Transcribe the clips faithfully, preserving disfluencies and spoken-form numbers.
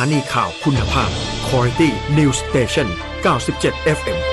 านีข่าวคุณภาพ Quality News Station เก้าสิบเจ็ด เอฟ เอ็ม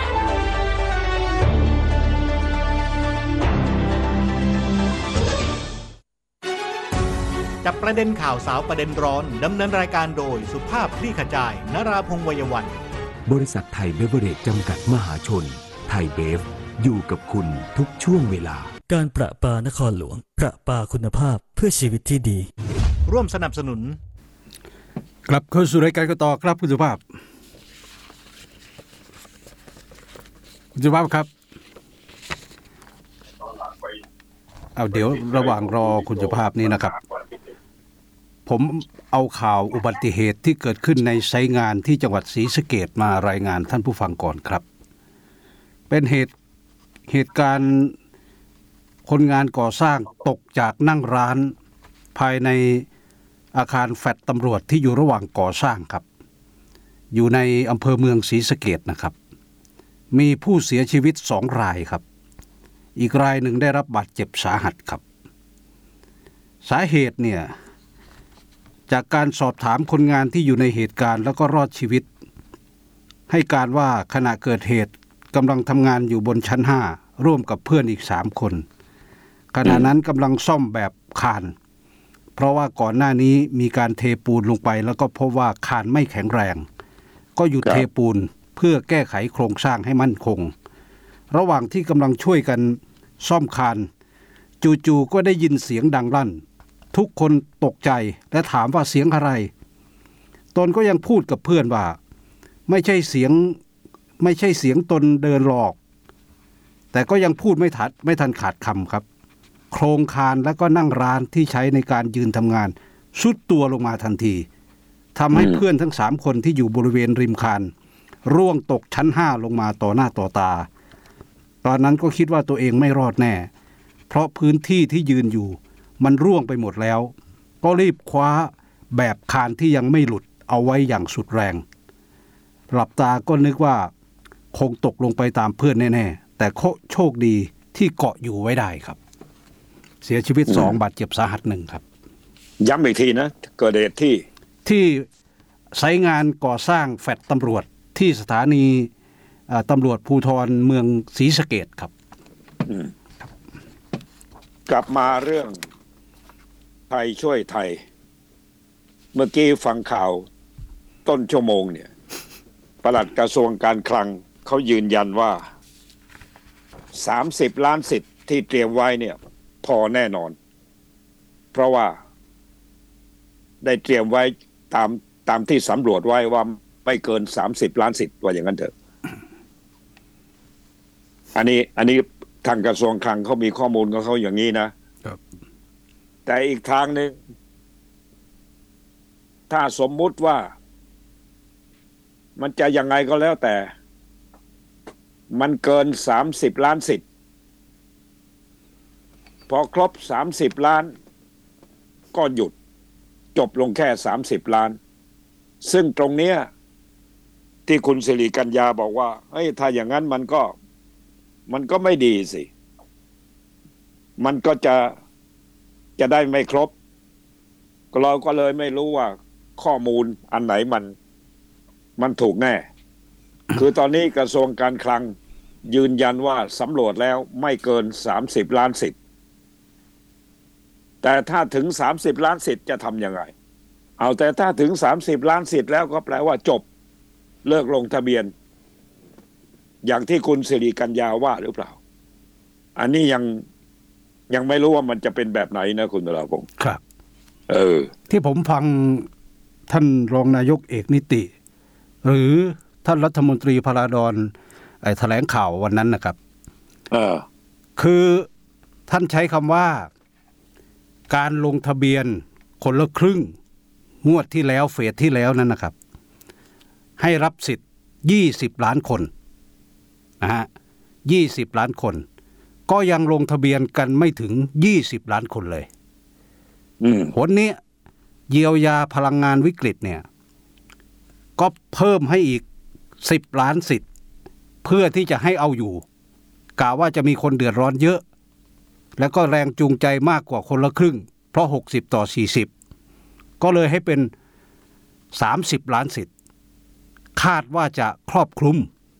จับประเด็นข่าวสาวประเด็นร้อนดำเนินรายการโดยสุภาพคลี่ขจายนราพงษ์วัยวันบริษัทไทยเบเวอเรจจำกัดมหาชนไทยเบฟอยู่กับคุณทุกช่วงเวลาการประปานครหลวงประปาคุณภาพเพื่อชีวิตที่ดีร่วมสนับสนุนกลับเข้าสู่รายการกันต่อครับคุณสุภาพคุณสุภาพครับเอาเดี๋ยวระหว่างรอคุณสุภาพนี้นะครับผมเอาข่าวอุบัติเหตุที่เกิดขึ้นในไซต์งานที่จังหวัดศรีสะเกษมารายงานท่านผู้ฟังก่อนครับเป็นเหตุเหตุการณ์คนงานก่อสร้างตกจากนั่งร้านภายในอาคารแฟลตตำรวจที่อยู่ระหว่างก่อสร้างครับอยู่ในอำเภอเมืองศรีสะเกษนะครับมีผู้เสียชีวิตสองรายครับอีกรายหนึ่งได้รับบาดเจ็บสาหัสครับสาเหตุเนี่ยจากการสอบถามคนงานที่อยู่ในเหตุการณ์แล้วก็รอดชีวิตให้การว่าขณะเกิดเหตุกำลังทำงานอยู่บนชั้นห้าร่วมกับเพื่อนอีกสามคนขณะนั้นกำลังซ่อมแบบคานเพราะว่าก่อนหน้านี้มีการเทปูนลงไปแล้วก็พบว่าคานไม่แข็งแรงก็หยุดเทปูนเพื่อแก้ไขโครงสร้างให้มั่นคงระหว่างที่กำลังช่วยกันซ่อมคานจู่ๆก็ได้ยินเสียงดังลั่นทุกคนตกใจและถามว่าเสียงอะไรตนก็ยังพูดกับเพื่อนว่าไม่ใช่เสียงไม่ใช่เสียงตนเดินหลอกแต่ก็ยังพูดไม่ทันไม่ทันขาดคำครับโครงคานแล้วก็นั่งร้านที่ใช้ในการยืนทำงานสุดตัวลงมาทันทีทำให้เพื่อนทั้งสามคนที่อยู่บริเวณริมคานร่วงตกชั้นห้าลงมาต่อหน้าต่อตาตอนนั้นก็คิดว่าตัวเองไม่รอดแน่เพราะพื้นที่ที่ยืนอยู่มันร่วงไปหมดแล้วก็รีบคว้าแบบคานที่ยังไม่หลุดเอาไว้อย่างสุดแรงหลับตาก็นึกว่าคงตกลงไปตามเพื่อนแน่ๆแต่โชคดีที่เกาะอยู่ไว้ได้ครับเสียชีวิตสองบาดเจ็บสาหัสหนึ่งครับย้ำอีกทีนะเกิดเหตุที่ที่ไซต์งานก่อสร้างแฟลตตำรวจที่สถานีตำรวจภูธรเมืองศรีสะเกษครับกลับมาเรื่องไทยช่วยไทยเมื่อกี้ฟังข่าวต้นชั่วโมงเนี่ยปลัดกระทรวงการคลังเขายืนยันว่าสามสิบล้านสิทธิ์ที่เตรียมไว้เนี่ยพอแน่นอนเพราะว่าได้เตรียมไว้ตามตามที่สำรวจไว้ว่าไม่เกินสามสิบล้านสิทธิ์ว่าอย่างนั้นเถอะอันนี้อันนี้ทางกระทรวงคลังเขามีข้อมูลของเขาอย่างนี้นะครับแต่อีกทางนึงถ้าสมมุติว่ามันจะยังไงก็แล้วแต่มันเกินสามสิบล้านสิทธิ์พอครบสามสิบล้านก็หยุดจบลงแค่สามสิบล้านซึ่งตรงเนี้ยที่คุณสิริกัญญาบอกว่าเฮ้ยถ้าอย่างนั้นมันก็มันก็ไม่ดีสิมันก็จะจะได้ไม่ครบเราก็เลยไม่รู้ว่าข้อมูลอันไหนมันมันถูกแน่ คือตอนนี้กระทรวงการคลังยืนยันว่าสำรวจแล้วไม่เกินสามสิบล้านสิทธิ์แต่ถ้าถึงสามสิบล้านสิทธิ์จะทำยังไงเอาแต่ถ้าถึงสามสิบล้านสิทธิ์แล้วก็แปลว่าจบเลิกลงทะเบียนอย่างที่คุณสิริกัญญาว่าหรือเปล่าอันนี้ยังยังไม่รู้ว่ามันจะเป็นแบบไหนนะคุณนราพงศ์ครับเออที่ผมฟังท่านรองนายกเอกนิติหรือท่านรัฐมนตรีพราดอนไอ้แถลงข่าววันนั้นนะครับเออคือท่านใช้คำว่าการลงทะเบียนคนละครึ่งงวดที่แล้วเฟสที่แล้วนั้นนะครับให้รับสิทธิ์ยี่สิบล้านคนนะฮะยี่สิบล้านคนก็ยังลงทะเบียนกันไม่ถึงยี่สิบล้านคนเลยอืมผลนี้เยียวยาพลังงานวิกฤตเนี่ยก็เพิ่มให้อีกสิบล้านสิทธิ์เพื่อที่จะให้เอาอยู่กะว่าจะมีคนเดือดร้อนเยอะแล้วก็แรงจูงใจมากกว่าคนละครึ่งเพราะหกสิบต่อสี่สิบก็เลยให้เป็นสามสิบล้านสิทธิ์คาดว่าจะครอบคลุม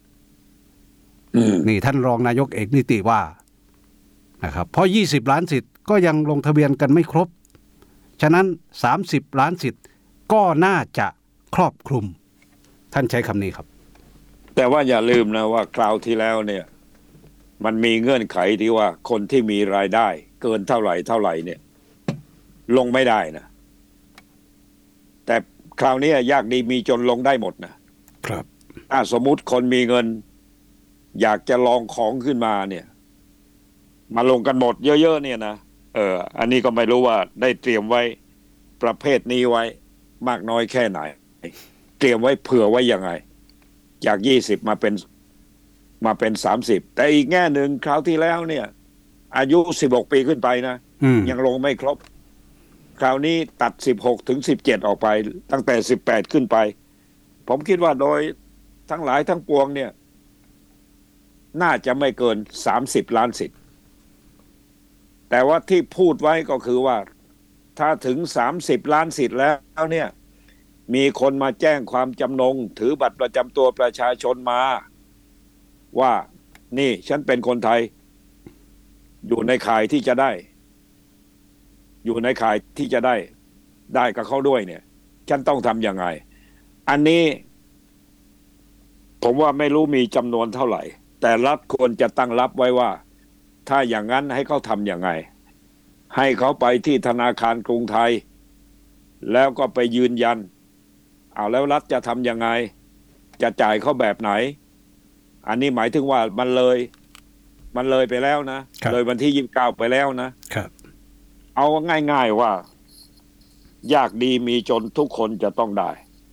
นี่ท่านรองนายกเอกนิติว่านะครับเพราะยี่สิบล้านสิทธิ์ก็ยังลงทะเบียนกันไม่ครบฉะนั้นสามสิบล้านสิทธิ์ก็น่าจะครอบคลุมท่านใช้คำนี้ครับแต่ว่าอย่าลืมนะว่าคราวที่แล้วเนี่ยมันมีเงื่อนไขที่ว่าคนที่มีรายได้เกินเท่าไหร่เท่าไหร่เนี่ยลงไม่ได้นะแต่คราวนี้ยากดีมีจนลงได้หมดนะครับถ้าสมมุติคนมีเงินอยากจะลองของขึ้นมาเนี่ยมาลงกันหมดเยอะๆเนี่ยนะเอออันนี้ก็ไม่รู้ว่าได้เตรียมไว้ประเภทนี้ไว้มากน้อยแค่ไหนเตรียมไว้เผื่อไว้ยังไงจากยี่สิบมาเป็นมาเป็นสามสิบแต่อีกแง่หนึ่งคราวที่แล้วเนี่ยอายุสิบหกปีขึ้นไปนะยังลงไม่ครบคราวนี้ตัดสิบหกถึงสิบเจ็ดออกไปตั้งแต่สิบแปดขึ้นไปผมคิดว่าโดยทั้งหลายทั้งปวงเนี่ยน่าจะไม่เกินสามสิบล้านสิทธิ์แต่ว่าที่พูดไว้ก็คือว่าถ้าถึงสามสิบล้านสิทธิ์แล้วเนี่ยมีคนมาแจ้งความจำนงถือบัตรประจำตัวประชาชนมาว่านี่ฉันเป็นคนไทยอยู่ในข่ายที่จะได้อยู่ในข่ายที่จะได้ได้กับเขาด้วยเนี่ยฉันต้องทำยังไงอันนี้ผมว่าไม่รู้มีจำนวนเท่าไหร่แต่รัฐควรจะตั้งรับไว้ว่าถ้าอย่างนั้นให้เขาทำยังไงให้เขาไปที่ธนาคารกรุงไทยแล้วก็ไปยืนยันเอาแล้วรัฐจะทำยังไงจะจ่ายเขาแบบไหนอันนี้หมายถึงว่ามันเลยมันเลยไปแล้วนะเลยวันที่ยี่สิบเก้าไปแล้วนะครับเอาง่ายๆว่ายากดีมีจนทุกคนจะต้องได้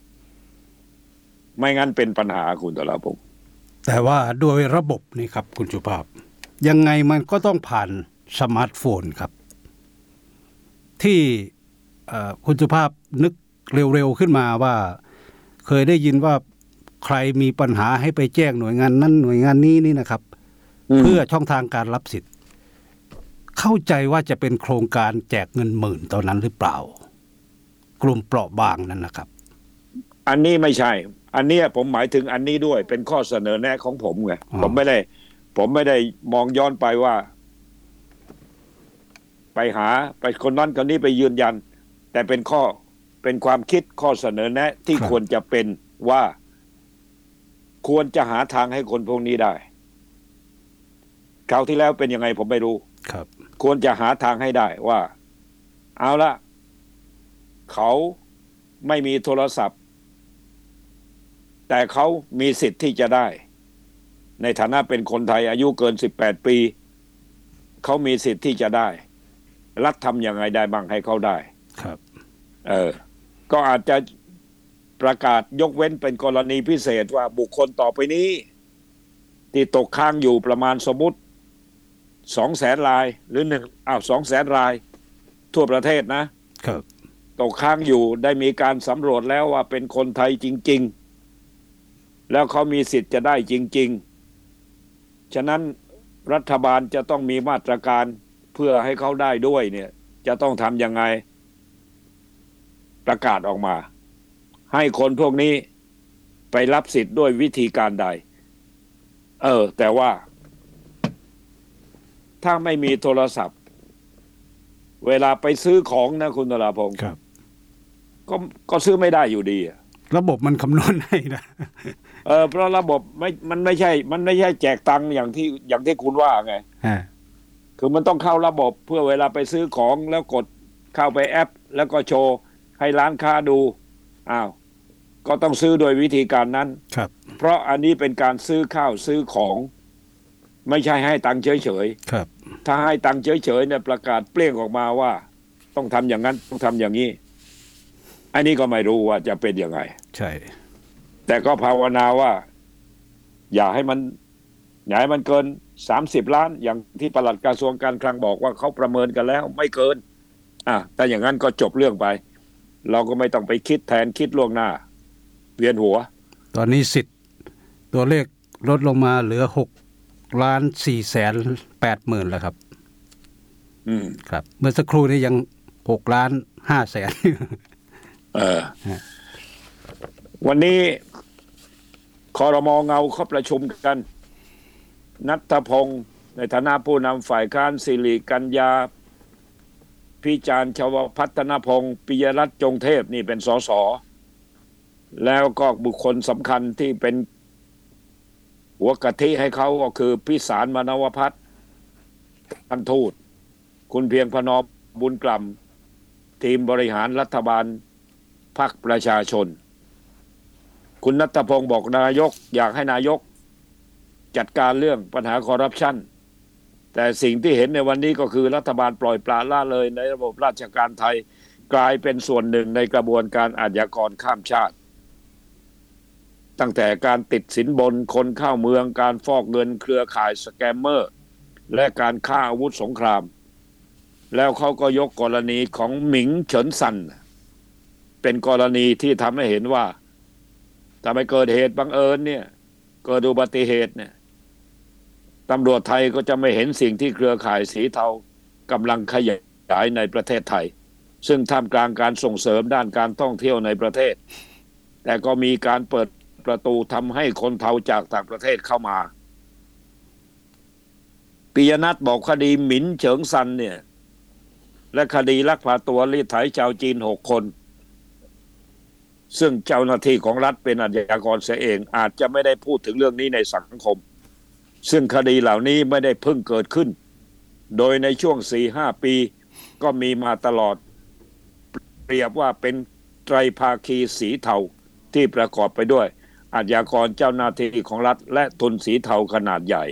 ไม่งั้นเป็นปัญหาคุณตลาภพแต่ว่าโดยระบบนี่ครับคุณสุภาพยังไงมันก็ต้องผ่านสมาร์ทโฟนครับที่คุณสุภาพนึกเร็วๆขึ้นมาว่าเคยได้ยินว่าใครมีปัญหาให้ไปแจ้งหน่วยงานนั้นหน่วยงานนี้นี่นะครับเพื่อช่องทางการรับสิทธิ์เข้าใจว่าจะเป็นโครงการแจกเงินหมื่นตอนนั้นหรือเปล่ากลุ่มเปราะบางนั่นนะครับอันนี้ไม่ใช่อันนี้ผมหมายถึงอันนี้ด้วยเป็นข้อเสนอแนะของผมไงผมไม่ได้ผมไม่ได้มองย้อนไปว่าไปหาไปคนนั้นคนนี้ไปยืนยันแต่เป็นข้อเป็นความคิดข้อเสนอแนะที่ควรจะเป็นว่าควรจะหาทางให้คนพวกนี้ได้คราวที่แล้วเป็นยังไงผมไม่รู้ครับควรจะหาทางให้ได้ว่าเอาละเขาไม่มีโทรศัพท์แต่เขามีสิทธิ์ที่จะได้ในฐานะเป็นคนไทยอายุเกินสิบแปดปีเขามีสิทธิ์ที่จะได้รัฐทำยังไงได้บ้างให้เขาได้ครับเออก็อาจจะประกาศยกเว้นเป็นกรณีพิเศษว่าบุคคลต่อไปนี้ที่ตกค้างอยู่ประมาณสมมุติสองแสนรายหรือหนึ่งอ้าวสองแสนรายทั่วประเทศนะครับตกค้างอยู่ได้มีการสำรวจแล้วว่าเป็นคนไทยจริงๆแล้วเขามีสิทธิ์จะได้จริงๆฉะนั้นรัฐบาลจะต้องมีมาตรการเพื่อให้เขาได้ด้วยเนี่ยจะต้องทำยังไงประกาศออกมาให้คนพวกนี้ไปรับสิทธิ์ด้วยวิธีการใดเออแต่ว่าถ้าไม่มีโทรศัพท์เวลาไปซื้อของนะคุณตลาพงศ์ครับก็ก็ซื้อไม่ได้อยู่ดีระบบมันคำนวณให้นะเออเพราะระบบไม่มันไม่ใช่มันไม่ใช่แจกตังค์อย่างที่อย่างที่คุณว่าไงคือมันต้องเข้าระบบเพื่อเวลาไปซื้อของแล้วกดเข้าไปแอปแล้วก็โชว์ให้ร้านค้าดูอ้าวก็ต้องซื้อโดยวิธีการนั้นครับเพราะอันนี้เป็นการซื้อข้าวซื้อของไม่ใช่ให้ตังค์เฉยๆครับถ้าให้ตังค์เฉยๆเนี่ยประกาศเปรี้ยงออกมาว่าต้องทำอย่างนั้นต้องทำอย่างนี้อันนี้ก็ไม่รู้ว่าจะเป็นยังไงใช่แต่ก็ภาวนาว่าอย่าให้มันอย่าให้มันเกินสามสิบล้านอย่างที่ปลัดกระทรวงการคลังบอกว่าเขาประเมินกันแล้วไม่เกินอ่ะแต่อย่างนั้นก็จบเรื่องไปเราก็ไม่ต้องไปคิดแทนคิดล่วงหน้าเวียนหัวตอนนี้สิทธิ์ตัวเลขลดลงมาเหลือหกล้านสี่แสนแปดหมื่นแล้วครับอืมครับเมื่อสักครู่นี้ยังหกล้านห้าแสนเออวันนี้ครม.เงาเขาประชุมกันณัฐพงศ์ในฐานะผู้นำฝ่ายค้านสิริกัญญาพิจารณ์ชวพัฒนพงศ์ปิยรัตน์จงเทพนี่เป็นสสแล้วก็บุคคลสำคัญที่เป็นหัวกะทิให้เขาก็คือพิสารมนวพัฒน์ท่านทูตคุณเพียงพนอมบุญกล่ำทีมบริหารรัฐบาลพรรคประชาชนคุณณัฐพงศ์บอกนายกอยากให้นายกจัดการเรื่องปัญหาคอร์รัปชันแต่สิ่งที่เห็นในวันนี้ก็คือรัฐบาลปล่อยปละละเลยในระบบราชการไทยกลายเป็นส่วนหนึ่งในกระบวนการอาชญากรข้ามชาติตั้งแต่การติดสินบนคนเข้าเมืองการฟอกเงินเครือข่ายสแกมเมอร์และการฆ่าอาวุธสงครามแล้วเขาก็ยกกรณีของหมิงเฉินซันเป็นกรณีที่ทำให้เห็นว่าถ้าไม่เกิดเหตุบังเอิญเนี่ยเกิดอุบัติเหตุเนี่ยตำรวจไทยก็จะไม่เห็นสิ่งที่เครือข่ายสีเทากำลังขยายในประเทศไทยซึ่งท่ามกลางการส่งเสริมด้านการท่องเที่ยวในประเทศแต่ก็มีการเปิดประตูทำให้คนเทาจากต่างประเทศเข้ามาปิยนัทบอกคดีหมินเฉิงซันเนี่ยและคดีลักพาตัวรีดไถชาวจีนหกคนซึ่งเจ้าหน้าที่ของรัฐเป็นอาชญากรเสียเองอาจจะไม่ได้พูดถึงเรื่องนี้ในสังคมซึ่งคดีเหล่านี้ไม่ได้เพิ่งเกิดขึ้นโดยในช่วง สี่ห้า ปีก็มีมาตลอดเปรียบว่าเป็นไตรภาคีสีเทาที่ประกอบไปด้วยอาชญากรเจ้าหน้าที่ของรัฐและทุนสีเทาขนาดใหญ่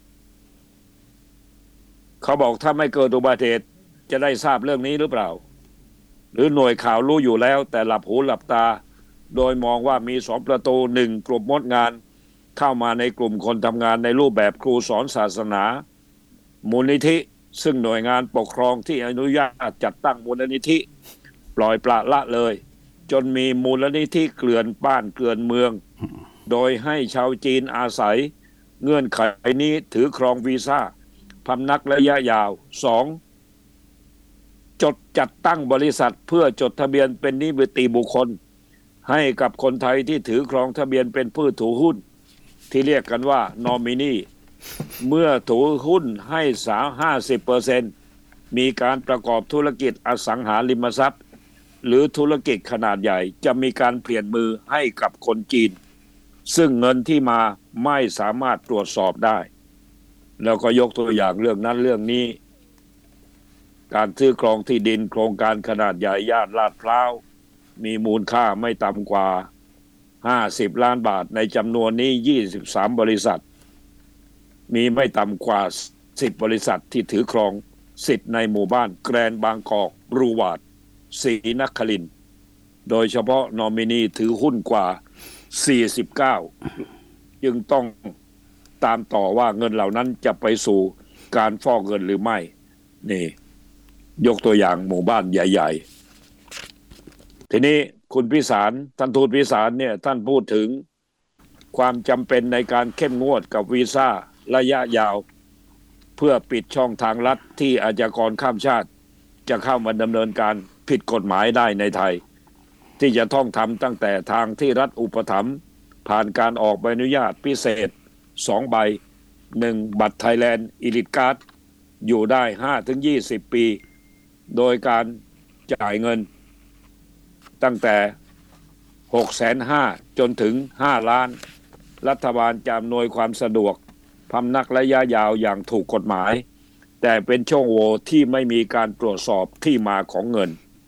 เขาบอกถ้าไม่เกิดอุบัติเหตุจะได้ทราบเรื่องนี้หรือเปล่าหรือหน่วยข่าวรู้อยู่แล้วแต่หลับหูหลับตาโดยมองว่ามีสองประตูหนึ่งกลุ่มมดงานเข้ามาในกลุ่มคนทำงานในรูปแบบครูสอนศาสนามูลนิธิซึ่งหน่วยงานปกครองที่อนุญาตจัดตั้งมูลนิธิปล่อยปละละเลยจนมีมูลนิธิเกลื่อนบ้านเกลื่อนเมืองโดยให้ชาวจีนอาศัยเงื่อนไขนี้ถือครองวีซ่าพำนักระยะยาวสองจดจัดตั้งบริษัทเพื่อจดทะเบียนเป็นนิติบุคคลให้กับคนไทยที่ถือครองทะเบียนเป็นผู้ถือหุ้นที่เรียกกันว่านอมินีเมื่อถือหุ้นให้สา ห้าสิบเปอร์เซ็นต์ มีการประกอบธุรกิจอสังหาริมทรัพย์หรือธุรกิจขนาดใหญ่จะมีการเปลี่ยนมือให้กับคนจีนซึ่งเงินที่มาไม่สามารถตรวจสอบได้แล้วก็ยกตัวอย่างเรื่องนั้นเรื่องนี้การซื้อครองที่ดินโครงการขนาดใหญ่ย่านลาดพร้าวมีมูลค่าไม่ต่ำกว่าห้าสิบล้านบาทในจำนวนนี้ยี่สิบสามบริษัทมีไม่ต่ำกว่าสิบบริษัทที่ถือครองสิทธิ์ในหมู่บ้านแกรนบางกอกรูวาดศรีนครินทร์โดยเฉพาะนอมินีถือหุ้นกว่าสี่สิบเก้าจึงต้องตามต่อว่าเงินเหล่านั้นจะไปสู่การฟอกเงินหรือไม่นี่ยกตัวอย่างหมู่บ้านใหญ่ๆทีนี้คุณพิสารท่านทูตพิสารเนี่ยท่านพูดถึงความจำเป็นในการเข้มงวดกับวีซ่าระยะยาวเพื่อปิดช่องทางลัดที่อาชญากรข้ามชาติจะเข้ามาดำเนินการผิดกฎหมายได้ในไทยที่จะต้องทำตั้งแต่ทางที่รัฐอุปถัมภ์ผ่านการออกใบอนุญาตพิเศษสองใบหนึ่งบัตรไทยแลนด์อีลิทการ์ดอยู่ได้ ห้าถึงยี่สิบ ปีโดยการจ่ายเงินตั้งแต่ หกแสนห้าหมื่น จนถึงห้าล้านรัฐบาลจะอำนวยความสะดวกพำนักระยะยาวอย่างถูกกฎหมายแต่เป็นช่องโหว่ที่ไม่มีการตรวจสอบที่มาของเงิน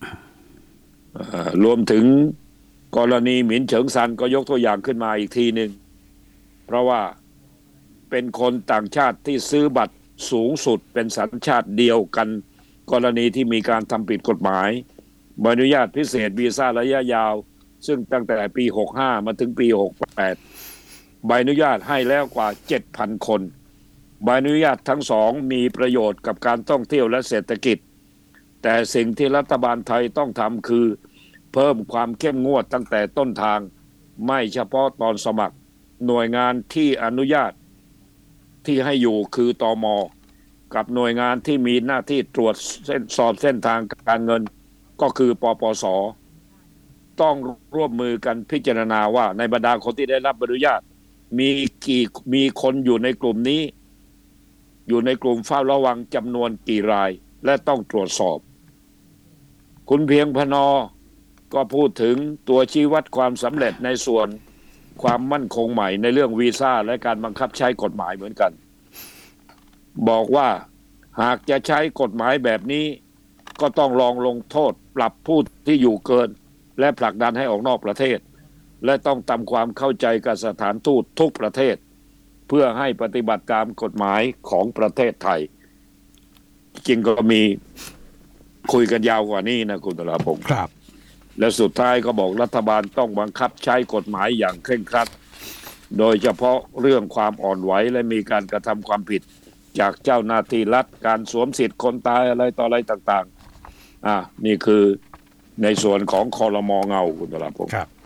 รวมถึงกรณีหมินเฉิงซันก็ยกตัวอย่างขึ้นมาอีกทีหนึ่งเพราะว่าเป็นคนต่างชาติที่ซื้อบัตรสูงสุดเป็นสัญชาติเดียวกันกรณีที่มีการทำผิดกฎหมายใบอนุญาตพิเศษวีซ่าระยะยาวซึ่งตั้งแต่ปีหกสิบห้ามาถึงปีหกสิบแปดใบอนุญาตให้แล้วกว่า เจ็ดพัน คนใบอนุญาตทั้งสองมีประโยชน์กับการท่องเที่ยวและเศรษฐกิจแต่สิ่งที่รัฐบาลไทยต้องทำคือเพิ่มความเข้มงวดตั้งแต่ต้นทางไม่เฉพาะตอนสมัครหน่วยงานที่อนุญาตที่ให้อยู่คือตม.กับหน่วยงานที่มีหน้าที่ตรวจเส้นสอบเส้นทางการเงินก็คือปปส. ต้องร่วมมือกันพิจารณาว่าในบรรดาคนที่ได้รับอนุญาตมีกี่มีคนอยู่ในกลุ่มนี้อยู่ในกลุ่มเฝ้าระวังจำนวนกี่รายและต้องตรวจสอบคุณเพียงพนอก็พูดถึงตัวชี้วัดความสำเร็จในส่วนความมั่นคงใหม่ในเรื่องวีซ่าและการบังคับใช้กฎหมายเหมือนกันบอกว่าหากจะใช้กฎหมายแบบนี้ก็ต้องลองลงโทษปรับผู้ที่อยู่เกินและผลักดันให้ออกนอกประเทศและต้องทำความเข้าใจกับสถานทูตทุกประเทศเพื่อให้ปฏิบัติตามกฎหมายของประเทศไทยจริงก็มีคุยกันยาวกว่านี้นะคุณตลาพงศ์ครับและสุดท้ายก็บอกรัฐบาลต้องบังคับใช้กฎหมายอย่างเคร่งครัดโดยเฉพาะเรื่องความอ่อนไหวและมีการกระทำความผิดจากเจ้าหน้าที่รัฐการสวมสิทธิ์คนตายอะไรต่ออะไรต่างๆอ่านี่คือในส่วนของครม.เงาคุณตลาพงศ์